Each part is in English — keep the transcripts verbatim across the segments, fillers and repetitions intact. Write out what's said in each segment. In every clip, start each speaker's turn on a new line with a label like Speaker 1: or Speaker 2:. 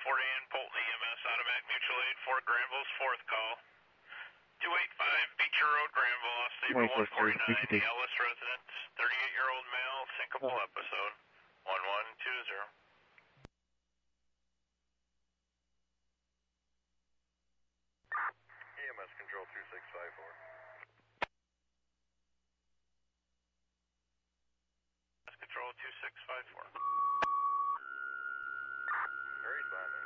Speaker 1: Fort Ann, Polton E M S, Automatic Mutual Aid, Fort Granville's fourth call. two eighty-five Beecher Road, Granville, off Sabre one forty-nine, the Ellis residence, thirty-eight-year-old male, syncopal oh. episode, one one two zero. E M S Control two six five four. Control two six five four. Responding.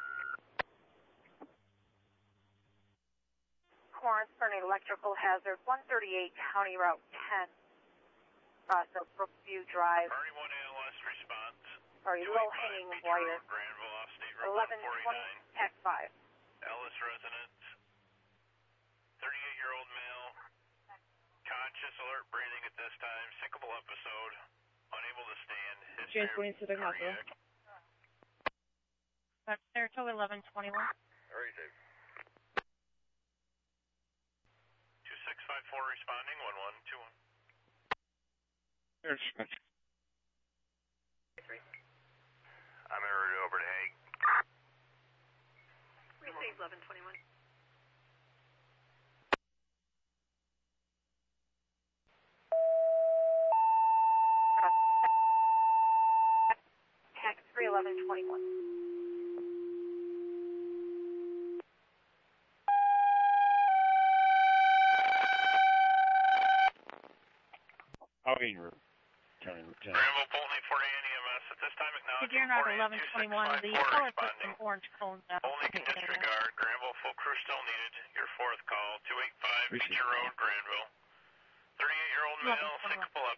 Speaker 2: Corinth for an electrical hazard, one thirty-eight County Route ten. Cross of Brookview Drive.
Speaker 1: R E one A L S response.
Speaker 2: Sorry, low-hanging wire.
Speaker 1: Granville, off State Road
Speaker 2: eleven twenty, Tech five.
Speaker 1: Ellis residence. thirty-eight-year-old male. Conscious, alert, breathing at this time. Syncopal episode. Unable to stand.
Speaker 3: Transporting to the hospital.
Speaker 2: That's Saratoga eleven twenty-one.
Speaker 1: Very safe. two six five four responding, one one two one.
Speaker 4: Yes.
Speaker 1: I'm en route over to Hague.
Speaker 2: Received eleven twenty-one. Tech three eleven twenty-one.
Speaker 4: Hogging route. County Route ten.
Speaker 1: Granville, Polton, Fort Ann E M S. At this time, acknowledge
Speaker 2: Figure out eleven twenty-one. The color system orange cones out.
Speaker 1: Only can disregard. Granville, full crew still needed. Your fourth call, two eighty-five Beecher Road, Granville. thirty-eight-year-old male, syncopal